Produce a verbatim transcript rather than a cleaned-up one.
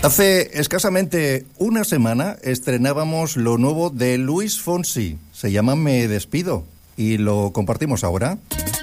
Hace escasamente una semana estrenábamos lo nuevo de Luis Fonsi. Se llama Me Despido y lo compartimos ahora.